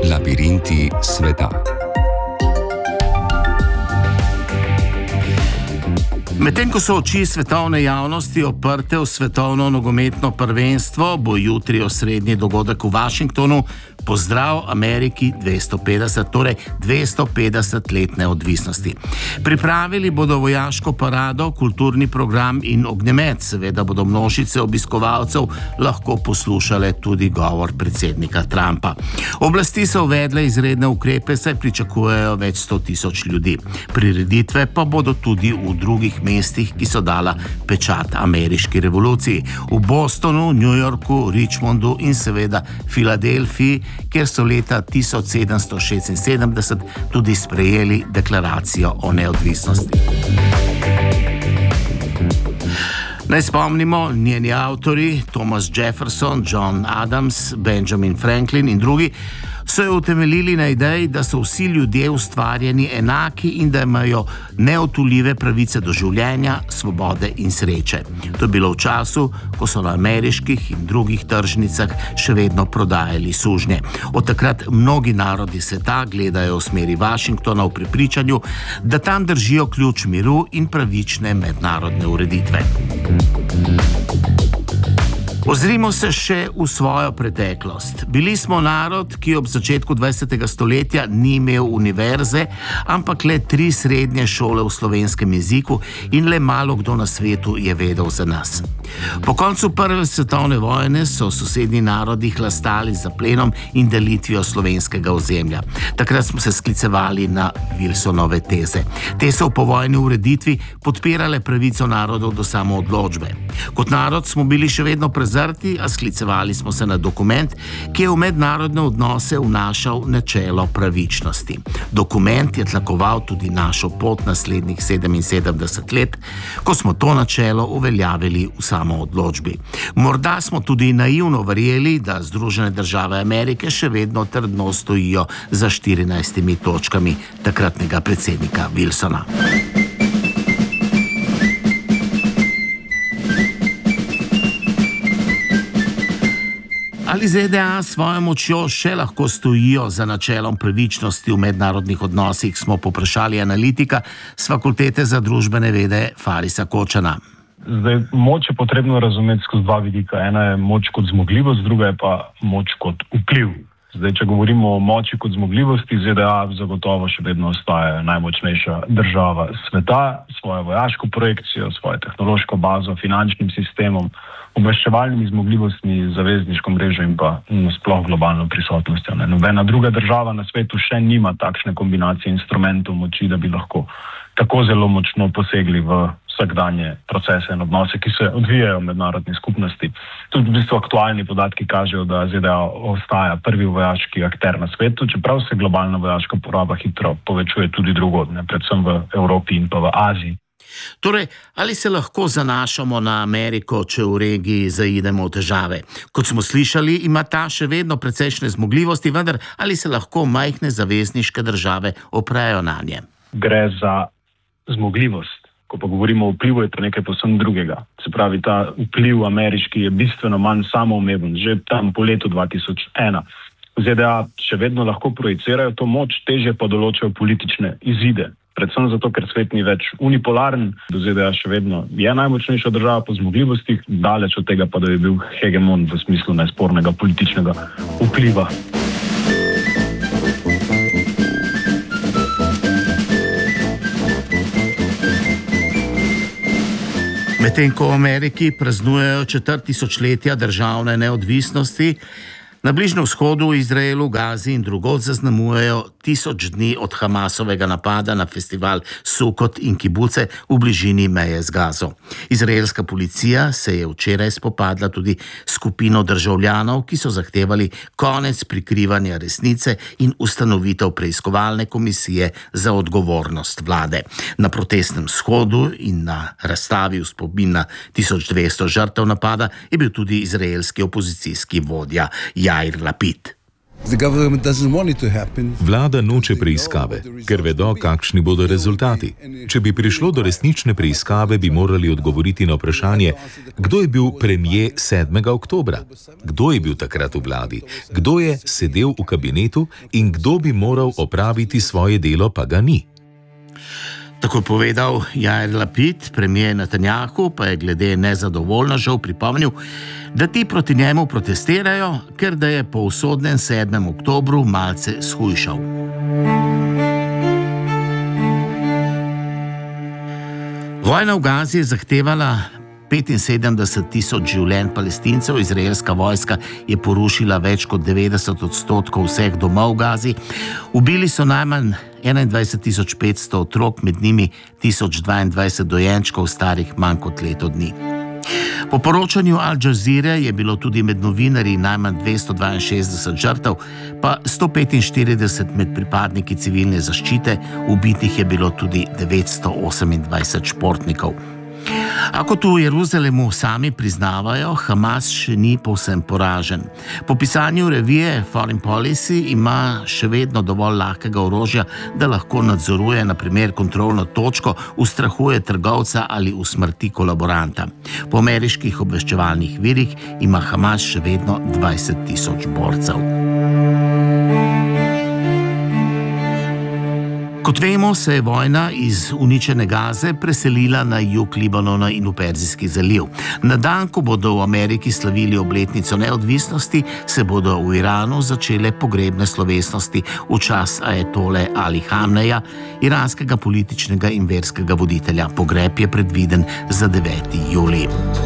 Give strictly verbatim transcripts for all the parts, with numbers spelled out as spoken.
Labirinti sveta. Medtem ko so oči svetovne javnosti oprte v svetovno nogometno prvenstvo, bo jutri osrednji dogodek v Washingtonu pozdrav Ameriki dvesto petdeset, torej dvesto petdeset let neodvisnosti. Pripravili bodo vojaško parado, kulturni program in ognjemet. Seveda bodo množice obiskovalcev lahko poslušale tudi govor predsednika Trumpa. Oblasti so uvedle izredne ukrepe, saj pričakujejo več sto tisoč ljudi. Prireditve pa bodo tudi v drugih mestih, ki so dala pečat ameriški revoluciji. V Bostonu, New Yorku, Richmondu in seveda Filadelfiji, kjer so leta tisoč sedemsto šestinsedemdeset tudi sprejeli deklaracijo o neodvisnosti. Naj spomnimo, njeni avtori Thomas Jefferson, John Adams, Benjamin Franklin in drugi so jo utemeljili na ideji, da so vsi ljudje ustvarjeni enaki in da imajo neodtujljive pravice do življenja, svobode in sreče. To je bilo v času, ko so na ameriških in drugih tržnicah še vedno prodajali sužnje. Od takrat mnogi narodi sveta gledajo v smeri Washingtona v prepričanju, da tam držijo ključ miru in pravične mednarodne ureditve. Ozrimo se še v svojo preteklost. Bili smo narod, ki ob začetku dvajsetega stoletja ni imel univerze, ampak le tri srednje šole v slovenskem jeziku in le malo kdo na svetu je vedel za nas. Po koncu prve svetovne vojne so sosednji narodi hlastali za plenom in delitvijo slovenskega ozemlja. Takrat smo se sklicevali na Wilsonove teze. Te so v povojni ureditvi podpirale pravico narodov do samoodločbe. Kot narod smo bili še vedno prezrti, a sklicevali smo se na dokument, ki je v mednarodne odnose vnašal načelo pravičnosti. Dokument je tlakoval tudi našo pot naslednjih sedeminsedemdeset let, ko smo to načelo uveljavili v samoodločbi. Morda smo tudi naivno verjeli, da Združene države Amerike še vedno trdno stojijo za štirinajstimi točkami takratnega predsednika Wilsona. Ali Z D A svojo močjo še lahko stojijo za načelom pravičnosti v mednarodnih odnosih, smo poprašali analitika s Fakultete za družbene vede Farisa Kočana. Zdaj, moč je potrebno razumeti skozi dva vidika. Ena je moč kot zmogljivost, druga je pa moč kot vpliv. Zdaj, če govorimo o moči kot zmogljivosti, Z D A zagotovo še vedno ostaja najmočnejša država sveta, svojo vojaško projekcijo, svojo tehnološko bazo, finančnim sistemom, obveščevalnimi zmogljivostmi, zavezniško mrežo in pa sploh globalno prisotnostjo. Ne. Nobena druga država na svetu še nima takšne kombinacije instrumentov moči, da bi lahko tako zelo močno posegli v vsakdanje procese in odnose, ki se odvijajo v mednarodni skupnosti. Tudi v bistvu aktualni podatki kažejo, da Z D A ostaja prvi vojaški akter na svetu, čeprav se globalna vojaška poraba hitro povečuje tudi drugod, ne, predvsem v Evropi in pa v Aziji. Torej, ali se lahko zanašamo na Ameriko, če v regiji zaidemo v težave? Kot smo slišali, ima ta še vedno precejšnje zmogljivosti, vendar ali se lahko majhne zavezniške države oprejo na nje? Gre za zmogljivost. Ko pa govorimo o vplivu, je to nekaj povsem drugega. Se pravi, ta vpliv ameriški je bistveno manj samoumeven. Že tam po letu dva tisoč ena Z D A še vedno lahko projicirajo to moč, težje pa določajo politične izide. Predvsem zato, ker svet ni več unipolaren, do Z D A še vedno je najmočnejša država po zmogljivostih, daleč od tega pa, da je bil hegemon v smislu nespornega političnega vpliva. Medtem ko v Ameriki praznujejo četrt tisočletja državne neodvisnosti, na Bližnjem vzhodu, v Izraelu, Gazi in drugod zaznamujejo tisoč dni od Hamasovega napada na festival Sukot in kibuce v bližini meje z Gazo. Izraelska policija se je včeraj spopadla tudi s skupino državljanov, ki so zahtevali konec prikrivanja resnice in ustanovitev preiskovalne komisije za odgovornost vlade. Na protestnem shodu in na razstavi v spomin na tisoč dvesto žrtev napada je bil tudi izraelski opozicijski vodja Jair Lapid. Vlada noče preiskave, ker vedo, kakšni bodo rezultati. Če bi prišlo do resnične preiskave, bi morali odgovoriti na vprašanje, kdo je bil premier sedmega oktobra, kdo je bil takrat v vladi, kdo je sedel v kabinetu in kdo bi moral opraviti svoje delo, pa ga ni. Tako povedal Jair Lapid, premijer Netanjahu pa je glede nezadovoljnežev pripomnil, da ti proti njemu protestirajo, ker da je po usodnem sedmem oktobru malce shujšal. Vojna v Gazi je zahtevala petinsedemdeset tisoč življenj Palestincev, izraelska vojska je porušila več kot devetdeset odstotkov vseh domov v Gazi, ubili so najmanj enaindvajset tisoč petsto otrok, med njimi tisoč dvaindvajset dojenčkov starih manj kot leto dni. Po poročanju Al Jazeere je bilo tudi med novinarji najmanj dvesto dvainšestdeset žrtev, pa sto petinštirideset med pripadniki civilne zaščite, ubitih je bilo tudi devetsto osemindvajset športnikov. A kot v Jeruzalemu sami priznavajo, Hamas še ni povsem poražen. Po pisanju revije Foreign Policy ima še vedno dovolj lahkega orožja, da lahko nadzoruje na primer kontrolno točko, ustrahuje trgovca ali usmrti kolaboranta. Po ameriških obveščevalnih virih ima Hamas še vedno dvajset tisoč borcev. Kot vemo, se je vojna iz uničene Gaze preselila na jug Libanona in v Perzijski zaliv. Na dan, ko bodo v Ameriki slavili obletnico neodvisnosti, se bodo v Iranu začele pogrebne slovesnosti v čas ajatole Ali Hamneja, iranskega političnega in verskega voditelja. Pogreb je predviden za deveti julij.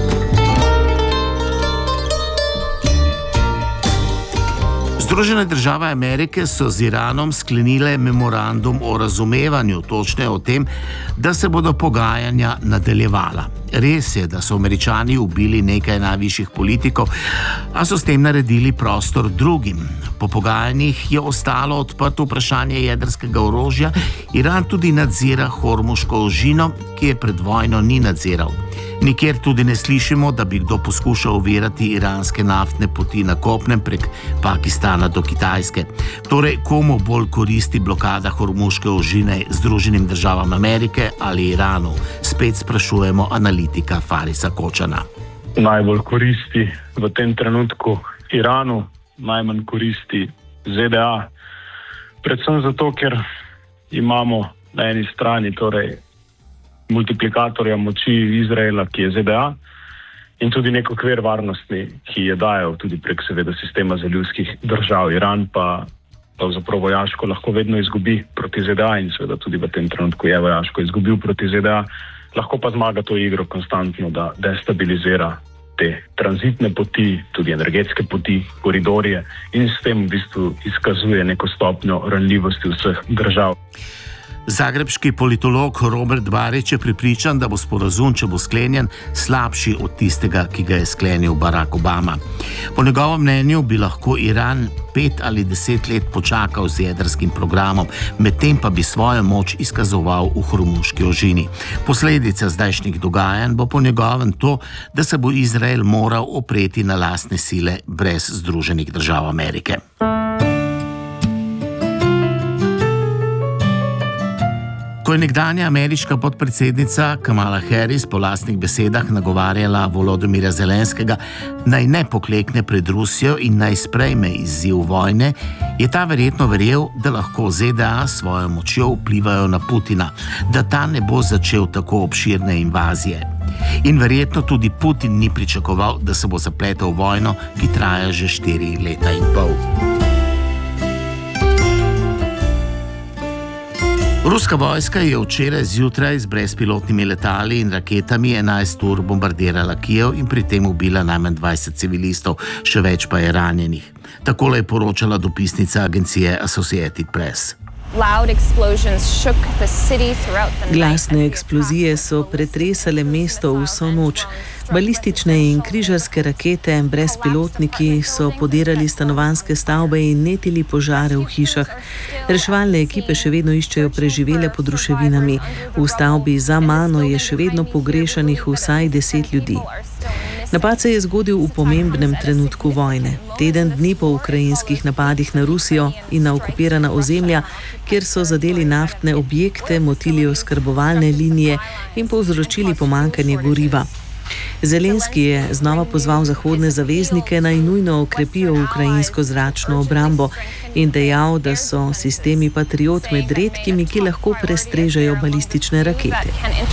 Združene države Amerike so z Iranom sklenile memorandum o razumevanju, točneje o tem, da se bodo pogajanja nadaljevala. Res je, da so Američani ubili nekaj najvišjih politikov, a so s tem naredili prostor drugim. Po pogajanjih je ostalo odprto vprašanje jedrskega orožja. Iran tudi nadzira Hormuško ožino, ki je pred vojno ni nadziral. Nikjer tudi ne slišimo, da bi kdo poskušal ovirati iranske naftne poti na kopnem prek Pakistana do Kitajske. Torej, komu bolj koristi blokada Hormuške ožine Združenim državam Amerike ali Iranu? Spet sprašujemo analitika Farisa Kočana. Najbolj koristi v tem trenutku Iranu, najmanj koristi Z D A. Predvsem zato, ker imamo na eni strani torej multiplikatorja moči Izraela, ki je Z D A, in tudi nek okvir varnostni, ki je dajal tudi prek seveda sistema zalivskih držav. Iran pa pravzaprav vojaško lahko vedno izgubi proti Z D A in seveda tudi v tem trenutku je vojaško izgubil proti Z D A, lahko pa zmaga to igro konstantno, da destabilizira te tranzitne poti, tudi energetske poti, koridorje in s tem v bistvu izkazuje neko stopnjo ranljivosti vseh držav. Zagrebški politolog Robert Barič je prepričan, da bo sporazum, če bo sklenjen, slabši od tistega, ki ga je sklenil Barack Obama. Po njegovem mnenju bi lahko Iran pet ali deset let počakal z jedrskim programom, medtem pa bi svojo moč izkazoval v Hormuški ožini. Posledica zdajšnjih dogajanj bo po njegovem to, da se bo Izrael moral opreti na lastne sile brez Združenih držav Amerike. Ko je nekdanja ameriška podpredsednica Kamala Harris po lastnih besedah nagovarjala Volodomira Zelenskega, naj ne poklekne pred Rusijo in naj sprejme izziv vojne, je ta verjetno verjel, da lahko Z D A s svojo močjo vplivajo na Putina, da ta ne bo začel tako obširne invazije. In verjetno tudi Putin ni pričakoval, da se bo zapletel v vojno, ki traja že štiri leta in pol. Ruska vojska je včeraj zjutraj z brezpilotnimi letali in raketami enajst ur bombardirala Kijev in pri tem ubila najmanj dvajset civilistov, še več pa je ranjenih. Takole je poročala dopisnica agencije Associated Press. Glasne eksplozije so pretresale mesto vso noč. Balistične in križarske rakete, brezpilotniki so podirali stanovanjske stavbe in netili požare v hišah. Reševalne ekipe še vedno iščejo preživele pod ruševinami. V stavbi za mano je še vedno pogrešanih vsaj deset ljudi. Napad se je zgodil v pomembnem trenutku vojne, teden dni po ukrajinskih napadih na Rusijo in na okupirana ozemlja, kjer so zadeli naftne objekte, motili oskrbovalne linije in povzročili pomanjkanje goriva. Zelenski je znova pozval zahodne zaveznike, naj nujno okrepijo ukrajinsko zračno obrambo in dejal, da so sistemi Patriot med redkimi, ki lahko prestrežejo balistične rakete.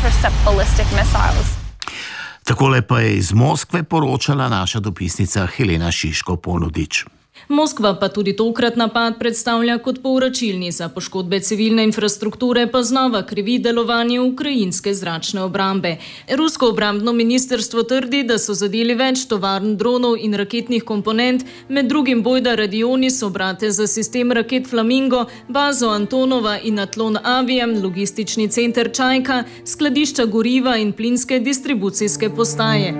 Takole pa je iz Moskve poročala naša dopisnica Helena Šiško-Ponudič. Moskva pa tudi tokrat napad predstavlja kot povračilni za poškodbe civilne infrastrukture, pa znova krivi delovanje ukrajinske zračne obrambe. Rusko obrambno ministrstvo trdi, da so zadeli več tovarn dronov in raketnih komponent, med drugim bojda Radionis, obrate za sistem raket Flamingo, bazo Antonova in Atlon Avijem, logistični center Čajka, skladišča goriva in plinske distribucijske postaje.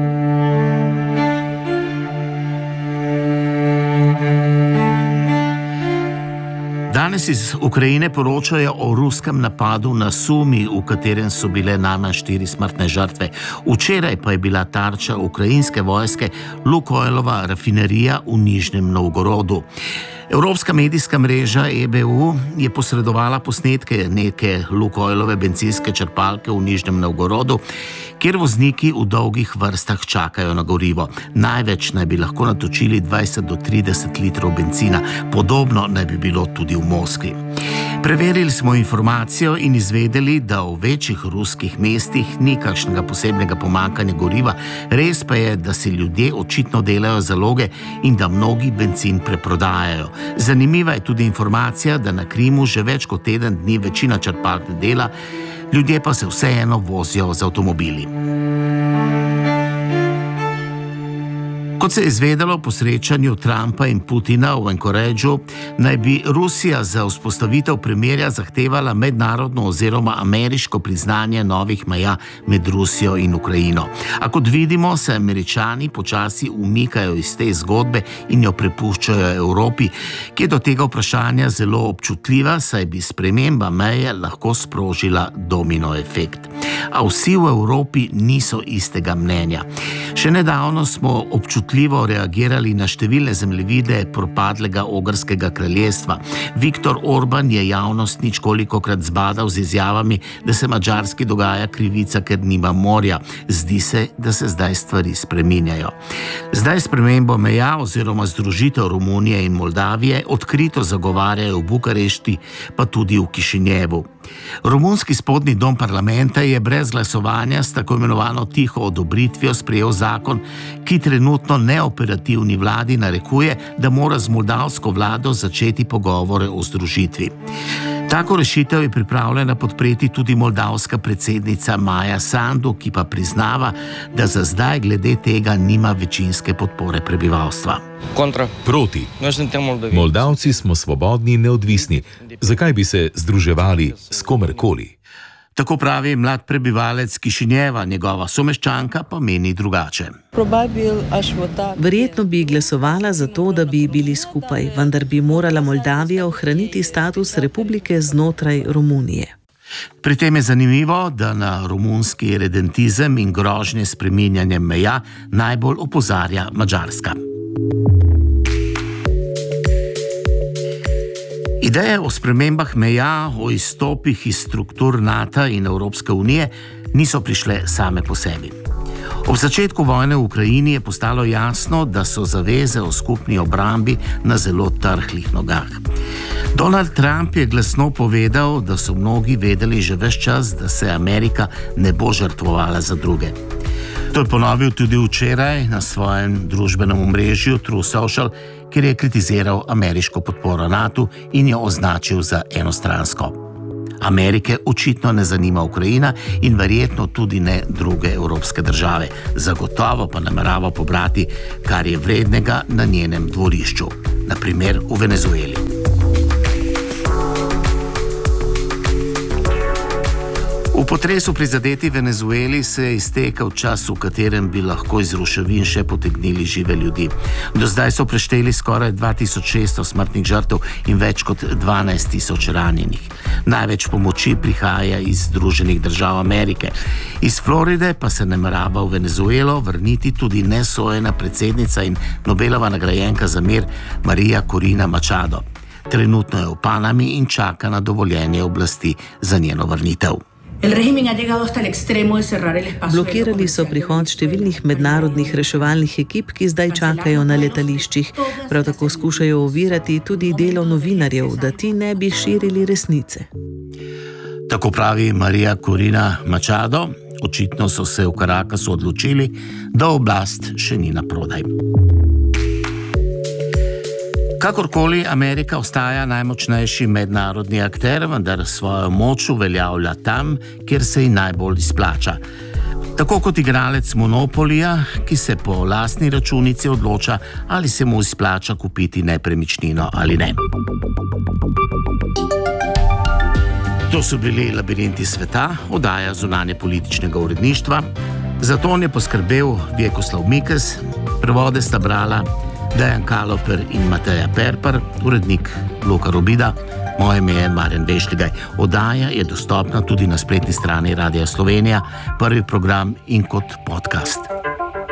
Danes iz Ukrajine poročajo o ruskem napadu na Sumi, v katerem so bile najmanj štiri smrtne žrtve. Včeraj pa je bila tarča ukrajinske vojske Lukoilova rafinerija v Nižnem Novgorodu. Evropska medijska mreža E B U je posredovala posnetke neke Lukoilove bencinske črpalke v Nižnem Novgorodu, kjer vozniki v dolgih vrstah čakajo na gorivo. Največ naj bi lahko natočili dvajset do trideset litrov bencina. Podobno naj bi bilo tudi v Moskvi. Preverili smo informacijo in izvedeli, da v večjih ruskih mestih ni kakšnega posebnega pomanjkanja goriva, res pa je, da si ljudje očitno delajo zaloge in da mnogi bencin preprodajajo. Zanimiva je tudi informacija, da na Krimu že več kot teden dni večina črpalk ne dela, ljudje pa se vseeno vozijo z avtomobili. Kot se je izvedelo po srečanju Trumpa in Putina v Anchorageu, naj bi Rusija za vzpostavitev premirja zahtevala mednarodno oziroma ameriško priznanje novih meja med Rusijo in Ukrajino. A kot vidimo, se Američani počasi umikajo iz te zgodbe in jo prepuščajo Evropi, ki je do tega vprašanja zelo občutljiva, saj bi sprememba meje lahko sprožila domino efekt. A vsi v Evropi niso istega mnenja. Še nedavno smo občutljivo reagirali na številne zemljevide propadlega Ogrskega kraljestva. Viktor Orban je javnost ničkolikokrat zbadal z izjavami, da se Madžarski dogaja krivica, ker nima morja. Zdi se, da se zdaj stvari spreminjajo. Zdaj spremembo meja oziroma združitev Romunije in Moldavije odkrito zagovarjajo v Bukarešti, pa tudi v Kišinjevu. Romunski spodnji dom parlamenta je brez glasovanja s tako imenovano tiho odobritvijo sprejel zakon, ki trenutno neoperativni vladi narekuje, da mora z moldavsko vlado začeti pogovore o združitvi. Tako rešitev je pripravljena podpreti tudi moldavska predsednica Maja Sandu, ki pa priznava, da za zdaj glede tega nima večinske podpore prebivalstva. Kontra. Proti. Moldavci smo svobodni in neodvisni. Zakaj bi se združevali s komerkoli? Tako pravi mlad prebivalec Kišinjeva, njegova someščanka pa meni drugače. Verjetno bi glasovala za to, da bi bili skupaj, vendar bi morala Moldavija ohraniti status republike znotraj Romunije. Pri tem je zanimivo, da na romunski redentizem in grožnje s spreminjanjem meja najbolj opozarja Madžarska. Ideje o spremembah meja, o izstopih iz struktur NATO in Evropske unije niso prišle same po sebi. Ob začetku vojne v Ukrajini je postalo jasno, da so zaveze o skupni obrambi na zelo trhlih nogah. Donald Trump je glasno povedal, da so mnogi vedeli že ves čas, da se Amerika ne bo žrtvovala za druge. To je ponovil tudi včeraj na svojem družbenem omrežju True Social, kjer je kritiziral ameriško podporo NATO in jo označil za enostransko. Amerike očitno ne zanima Ukrajina in verjetno tudi ne druge evropske države. Zagotovo pa namerava pobrati, kar je vrednega na njenem dvorišču, na primer v Venezueli. V potresu prizadeti Venezueli se je iztekel čas, v katerem bi lahko iz ruševin še potegnili žive ljudi. Do zdaj so prešteli skoraj dva tisoč šeststo smrtnih žrtev in več kot dvanajst tisoč ranjenih. Največ pomoči prihaja iz Združenih držav Amerike. Iz Floride pa se namerava v Venezuelo vrniti tudi nesojena predsednica in Nobelova nagrajenka za mir Maria Corina Machado. Trenutno je v Panami in čaka na dovoljenje oblasti za njeno vrnitev. Blokirali so prihod številnih mednarodnih reševalnih ekip, ki zdaj čakajo na letališčih. Prav tako skušajo ovirati tudi delo novinarjev, da ti ne bi širili resnice. Tako pravi Maria Corina Machado. Očitno so se v Caracas'u odločili, da oblast še ni naprodaj. Kakorkoli, Amerika ostaja najmočnejši mednarodni akter, vendar svojo moč uveljavlja tam, kjer se ji najbolj izplača. Tako kot igralec Monopolija, ki se po lastni računici odloča, ali se mu izplača kupiti nepremičnino ali ne. To so bili Labirinti sveta, oddaja zunanje političnega uredništva. Za to je poskrbel Vjekoslav Mikes, prevode sta brala Dejan Kaloper in Mateja Perpar, urednik Luka Robida, moje ime je Marjan Vešligaj. Oddaja je dostopna tudi na spletni strani Radia Slovenija, prvi program in kot podcast.